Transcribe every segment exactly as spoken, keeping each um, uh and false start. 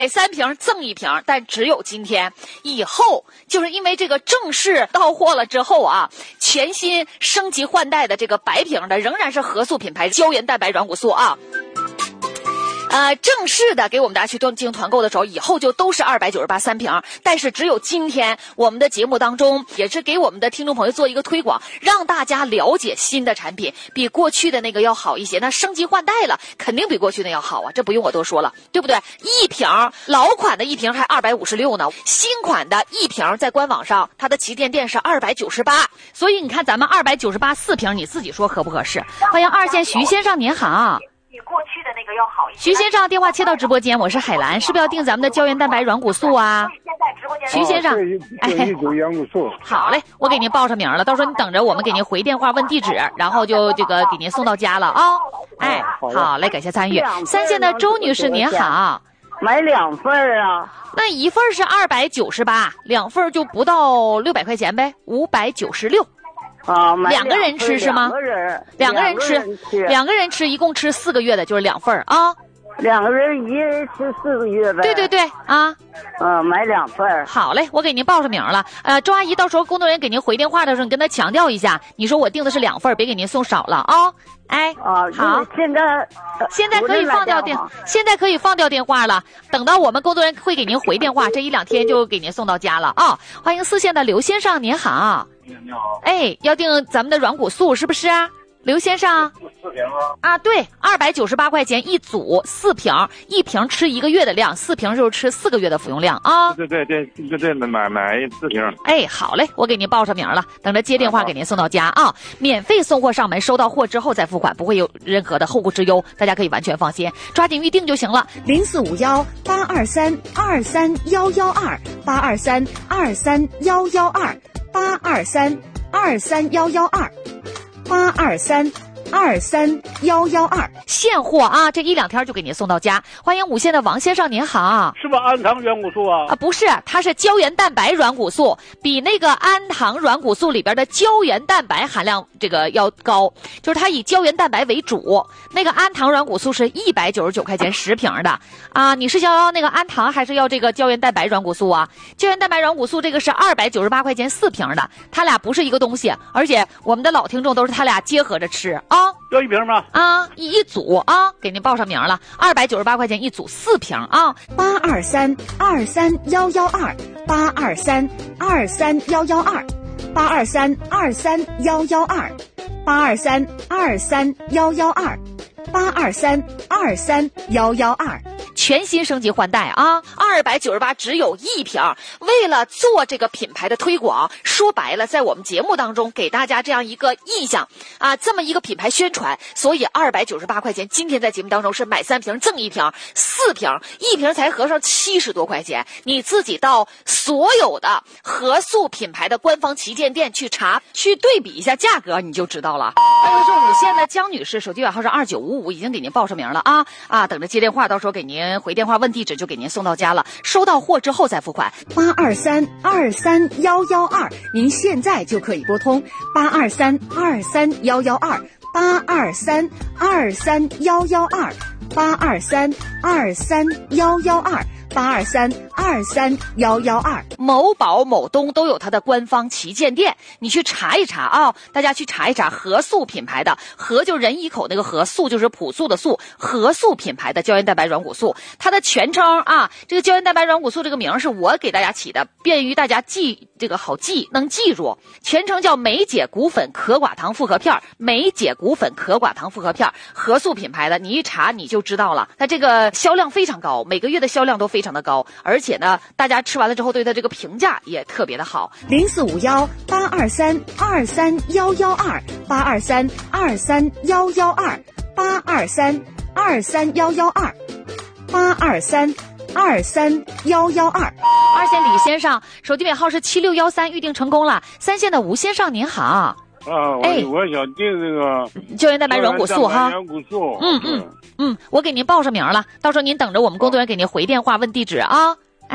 三瓶赠一瓶，但只有今天。以后就是因为这个正式到货了之后啊，全新升级换代的这个白瓶的仍然是合素品牌胶原蛋白软骨素啊。呃，正式的给我们大家去进行团购的时候，以后就都是二百九十八三瓶，但是只有今天我们的节目当中，也是给我们的听众朋友做一个推广，让大家了解新的产品比过去的那个要好一些。那升级换代了，肯定比过去的要好啊，这不用我多说了，对不对？一瓶老款的一瓶还二百五十六呢，新款的一瓶在官网上它的旗舰店是二百九十八，所以你看咱们二百九十八四瓶，你自己说合不合适？欢迎二线徐先生，您好。 比过去的那个要好一些。 徐先生，电话切到直播间，我是海兰，是不是要订咱们的胶原蛋白软骨素啊？ 现在直播间。 徐先生， 哎，一组软骨素。 好嘞，我给您报上名了，到时候你等着我们给您回电话问地址，然后就这个给您送到家了啊、哦。哎，好嘞，感谢参与。三线的周女士您好， 买两份啊？ 那一份是二百九十八，两份就不到六百块钱呗，五百九十六。 啊， 两个人吃是吗？ 两个人， 两个人吃，两个人吃，一共吃四个月的，就是两份啊。 两个人一人吃四个月呗。 对对对啊， 嗯，买两份。 好嘞，我给您报上名了。呃，周阿姨，到时候工作人员给您回电话的时候，你跟他强调一下，你说我订的是两份，别给您送少了啊、哦。哎， 啊， 好， 现在、呃、 现在可以放掉电，现在可以放掉电话了。等到我们工作人员会给您回电话，这一两天就给您送到家了啊、哦。欢迎四线的刘先生，您好。 你好。 哎，要订咱们的软骨素是不是啊？刘先生， 四瓶啊？ 啊，对，二百九十八块钱一组，四瓶，一瓶吃一个月的量，四瓶就是吃四个月的服用量啊。 对对对对对，买买四瓶。 哎，好嘞，我给您报上名了，等着接电话给您送到家啊，免费送货上门，收到货之后再付款，不会有任何的后顾之忧，大家可以完全放心，抓紧预定就行了。 零四五幺八二三二三幺幺二八二三二三幺幺二八二三二三幺幺二。八二三二三幺幺二， 现货啊，这一两天就给您送到家。欢迎五线的王先生，您好。 是不是安糖软骨素啊？ 啊，不是，它是胶原蛋白软骨素，比那个安糖软骨素里边的胶原蛋白含量这个要高，就是它以胶原蛋白为主。那个安糖软骨素是一百九十九块钱十瓶的啊，你是要那个安糖还是要这个胶原蛋白软骨素啊？胶原蛋白软骨素这个是二百九十八块钱四瓶的，它俩不是一个东西，而且我们的老听众都是它俩结合着吃啊。 要一瓶吗？ 啊，一一组啊，给您报上名了，二百九十八块钱一组四瓶啊。 八二三二三幺幺二，八二三二三幺幺二，八二三二三幺幺二，八二三二三幺幺二，八二三二三幺幺二。 全新升级换代啊，二百九十八只有一瓶。为了做这个品牌的推广，说白了，在我们节目当中给大家这样一个印象啊，这么一个品牌宣传，所以二百九十八块钱，今天在节目当中是买三瓶赠一瓶，四瓶，一瓶才合上七十多块钱。你自己到所有的合素品牌的官方旗舰店去查，去对比一下价格，你就知道了。欢迎是五线的江女士，手机尾号是二九五五，已经给您报上名了啊啊，等着接电话，到时候给您回电话问地址，就给您送到家了。收到货之后再付款。 八二三二三幺幺二，您现在就可以拨通八二三二三幺幺二，八二三二三幺幺二，八二三二三幺幺二。八二三二三幺幺二， 某宝、某东都有它的官方旗舰店，你去查一查啊！大家去查一查合素品牌的，合就人一口那个合，素就是朴素的素，合素品牌的胶原蛋白软骨素，它的全称啊，这个胶原蛋白软骨素这个名是我给大家起的，便于大家记，这个好记，能记住。全称叫美解骨粉可寡糖复合片，美解骨粉可寡糖复合片，合素品牌的，你一查你就知道了，它这个销量非常高，每个月的销量都非常。非常的高，而且呢，大家吃完了之后对它这个评价也特别的好。 零四五幺八二三二三幺幺二，八二三二三幺幺二，八二三二三幺幺二，八二三二三幺幺二。 二线李先生，手机尾号是七六幺三，预定成功了。三线的吴先生您好。 啊，我、哎、我想订这个胶原蛋白软骨素哈， 软骨素， 嗯嗯嗯，我给您报上名了，到时候您等着我们工作人员给您回电话问地址啊。哎，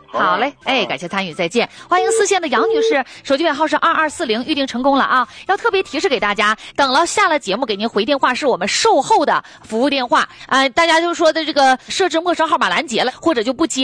好嘞，哎，感谢参与，再见。欢迎四线的杨女士，手机尾号是二二四零，预定成功了啊！要特别提示给大家，等了下了节目给您回电话是我们售后的服务电话，呃，大家就说的这个设置陌生号码拦截了，或者就不接。